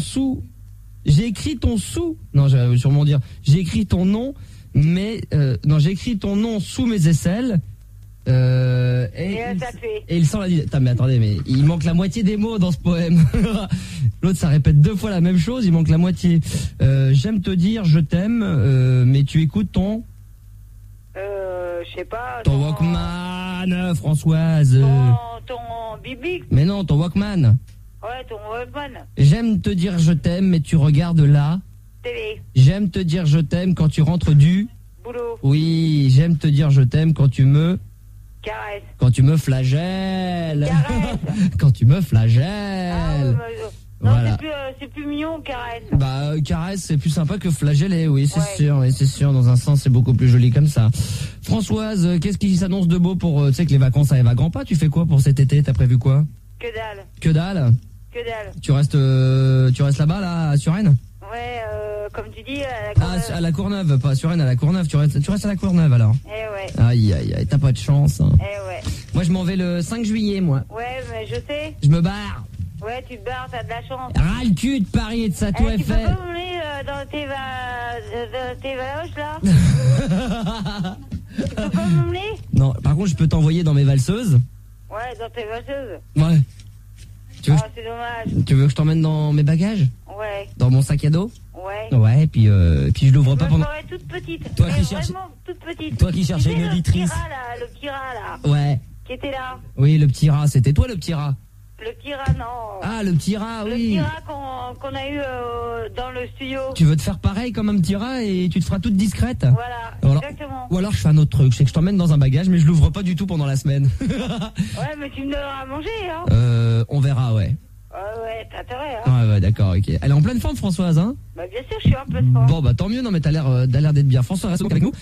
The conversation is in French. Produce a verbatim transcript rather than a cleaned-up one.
sous. J'ai écrit ton sous. Non, j'allais sûrement dire. J'ai écrit ton nom, mais euh, non, j'ai écrit ton nom sous mes aisselles. Euh, et, Et il, ça fait. et il sent la dit. Attends, mais attendez, mais il manque la moitié des mots dans ce poème. L'autre, ça répète deux fois la même chose. Il manque la moitié. Euh, j'aime te dire, je t'aime, euh, mais tu écoutes ton. Euh, je sais pas. Ton Walkman, Françoise. Ton, ton bibi. Mais non, ton Walkman. Ouais, ton Walkman. J'aime te dire je t'aime, mais tu regardes là. Télé. J'aime te dire je t'aime quand tu rentres du. Boulot. Oui, j'aime te dire je t'aime quand tu me. Caresse. Quand tu me flagelles. Caresse. Quand tu me Ah, flagelles. ouais, bah, euh, non, Voilà. c'est plus, euh, c'est plus mignon, caresse. Bah, euh, caresse, c'est plus sympa que flageller, oui, c'est Ouais. sûr, oui, c'est sûr. Dans un sens, c'est beaucoup plus joli comme ça. Françoise, euh, qu'est-ce qui s'annonce de beau pour, euh, tu sais que les vacances arrivent à grands pas. Tu fais quoi pour cet été? T'as prévu quoi? Que dalle. Que dalle. Que dalle. Tu restes, euh, tu restes là-bas, là, à Suresnes? Ouais, euh, comme tu dis, à la Ah, Courneuve. à la Courneuve, pas à Suresnes, à la Courneuve. Tu restes, tu restes à la Courneuve alors. Eh ouais. Aïe, aïe, aïe, t'as pas de chance. Hein. Eh ouais. Moi, je m'en vais le cinq juillet, moi. Ouais, mais je sais. Je me barre. Ouais, tu te barres, t'as de la chance. Ras le cul de Paris et de sa tour Eh, tu peux Eiffel. pas m'emmener euh, dans tes, va... dans tes valoches, là? Tu peux pas m'emmener? Non, par contre, je peux t'envoyer dans mes valseuses. Ouais, dans tes valseuses. Ouais. Tu veux, Ah, c'est dommage. tu veux que je t'emmène dans mes bagages? Ouais, Dans mon sac à dos? ouais. Ouais, et puis, euh, puis je l'ouvre pas Moi, je pendant. serais toute petite. Toi mais qui cherches- vraiment toute petite. Toi qui Tu cherchais sais, une auditrice. Le petit rat, là, le petit rat, là, Ouais. qui était là. Oui, le petit rat. C'était toi le petit rat? Le petit rat, non. Ah, le petit rat, Le oui. petit rat qu'on qu'on a eu euh, dans le studio. Tu veux te faire pareil comme un petit rat et tu te feras toute discrète? Voilà, Alors- exactement. Ou alors je fais un autre truc, c'est que je t'emmène dans un bagage mais je l'ouvre pas du tout pendant la semaine. Ouais, mais tu me donneras à manger, hein. euh, on verra, ouais. Ouais, ouais, t'as intérêt, hein. Ouais, ouais, d'accord, ok. Elle est en pleine forme, Françoise, hein? Bah, bien sûr, je suis un peu de forme. Bon, bah tant mieux, non mais t'as l'air, euh, t'as l'air d'être bien. Françoise, reste avec nous.